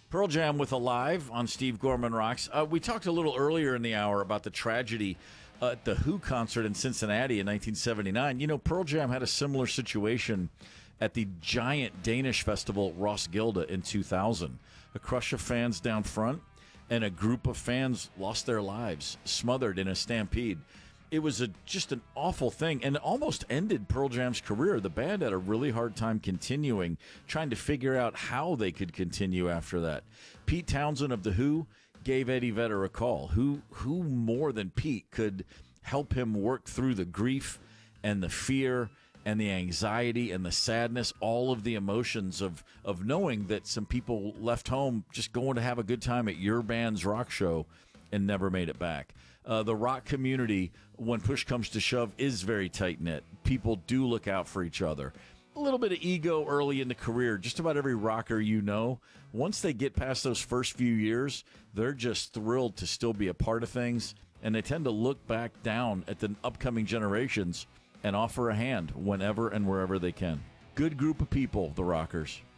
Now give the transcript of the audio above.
Pearl Jam with Alive on Steve Gorman Rocks. We talked a little earlier in the hour about the tragedy at the Who concert in Cincinnati in 1979. You know, Pearl Jam had a similar situation at the giant Danish festival Roskilde in 2000. A crush of fans down front, and a group of fans lost their lives, smothered in a stampede. It was just an awful thing, and it almost ended Pearl Jam's career. The band had a really hard time continuing, trying to figure out how they could continue after that. Pete Townsend of The Who gave Eddie Vedder a call. Who more than Pete could help him work through the grief and the fear and the anxiety and the sadness, all of the emotions of knowing that some people left home just going to have a good time at your band's rock show and never made it back. The rock community, when push comes to shove, is very tight-knit. People do look out for each other. A little bit of ego early in the career. Just about every rocker you know, once they get past those first few years, they're just thrilled to still be a part of things, and they tend to look back down at the upcoming generations and offer a hand whenever and wherever they can. Good group of people, the Rockers.